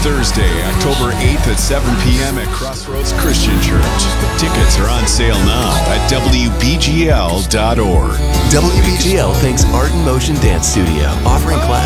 Thursday, October 8th at 7 p.m. at Crossroads Christian Church. Tickets are on sale now at WBGL.org. WBGL thanks Art in Motion Dance Studio, offering classes